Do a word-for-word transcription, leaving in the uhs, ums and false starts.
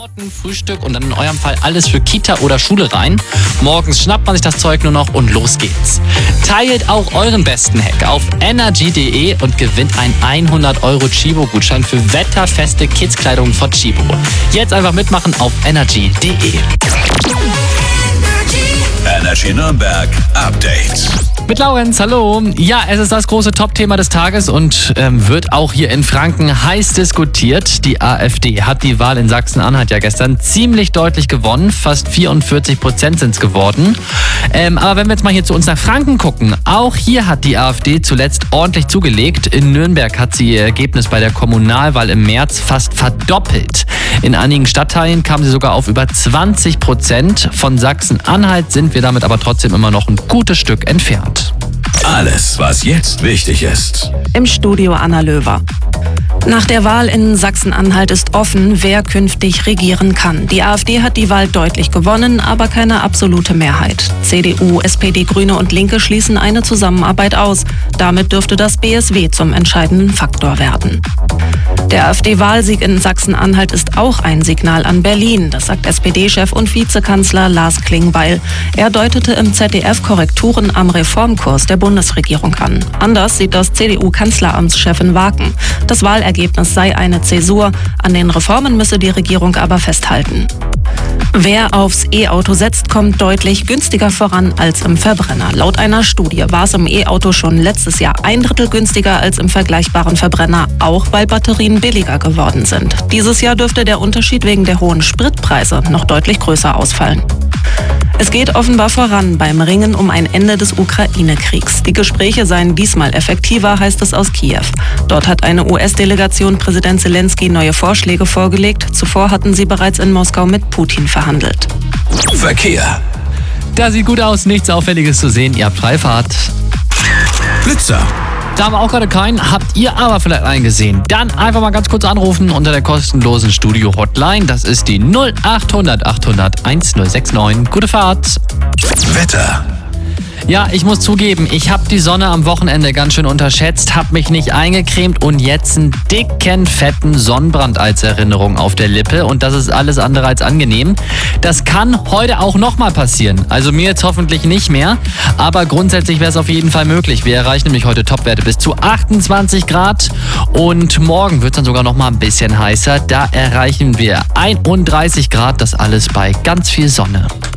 Frühstück und dann in eurem Fall alles für Kita oder Schule rein. Morgens schnappt man sich das Zeug nur noch und los geht's. Teilt auch euren besten Hack auf energy punkt de und gewinnt einen hundert Euro Chibo-Gutschein für wetterfeste Kidskleidung von Chibo. Jetzt einfach mitmachen auf energy punkt de. Energy Nürnberg Update. Mit Laurenz, hallo. Ja, es ist das große Top-Thema des Tages und ähm, wird auch hier in Franken heiß diskutiert. Die AfD hat die Wahl in Sachsen-Anhalt ja gestern ziemlich deutlich gewonnen. Fast vierundvierzig Prozent sind es geworden. Ähm, aber wenn wir jetzt mal hier zu uns nach Franken gucken, auch hier hat die AfD zuletzt ordentlich zugelegt. In Nürnberg hat sie ihr Ergebnis bei der Kommunalwahl im März fast verdoppelt. In einigen Stadtteilen kam sie sogar auf über zwanzig Prozent. Von Sachsen-Anhalt sind wir damit aber trotzdem immer noch ein gutes Stück entfernt. Alles, was jetzt wichtig ist. Im Studio Anna Löwer. Nach der Wahl in Sachsen-Anhalt ist offen, wer künftig regieren kann. Die AfD hat die Wahl deutlich gewonnen, aber keine absolute Mehrheit. C D U, S P D, Grüne und Linke schließen eine Zusammenarbeit aus. Damit dürfte das B S W zum entscheidenden Faktor werden. Der AfD-Wahlsieg in Sachsen-Anhalt ist auch ein Signal an Berlin, das sagt S P D-Chef und Vizekanzler Lars Klingbeil. Er deutete im Z D F Korrekturen am Reformkurs der Bundesregierung an. Anders sieht das C D U-Kanzleramtschefin Waken. Das Wahlergebnis sei eine Zäsur, an den Reformen müsse die Regierung aber festhalten. Wer aufs E-Auto setzt, kommt deutlich günstiger voran als im Verbrenner. Laut einer Studie war es im E-Auto schon letztes Jahr ein Drittel günstiger als im vergleichbaren Verbrenner, auch weil Batterien billiger geworden sind. Dieses Jahr dürfte der Unterschied wegen der hohen Spritpreise noch deutlich größer ausfallen. Es geht offenbar voran beim Ringen um ein Ende des Ukraine-Kriegs. Die Gespräche seien diesmal effektiver, heißt es aus Kiew. Dort hat eine U S-Delegation Präsident Zelensky neue Vorschläge vorgelegt. Zuvor hatten sie bereits in Moskau mit Putin verhandelt. Verkehr. Da sieht gut aus, nichts Auffälliges zu sehen. Ihr habt Freifahrt. Blitzer. Da haben wir auch gerade keinen. Habt ihr aber vielleicht einen gesehen? Dann einfach mal ganz kurz anrufen unter der kostenlosen Studio-Hotline. Das ist die null acht hundert achthundert1069. Gute Fahrt. Wetter. Ja, ich muss zugeben, ich habe die Sonne am Wochenende ganz schön unterschätzt, habe mich nicht eingecremt und jetzt einen dicken, fetten Sonnenbrand als Erinnerung auf der Lippe und das ist alles andere als angenehm. Das kann heute auch nochmal passieren, also mir jetzt hoffentlich nicht mehr, aber grundsätzlich wäre es auf jeden Fall möglich. Wir erreichen nämlich heute Topwerte bis zu achtundzwanzig Grad und morgen wird es dann sogar nochmal ein bisschen heißer. Da erreichen wir einunddreißig Grad, das alles bei ganz viel Sonne.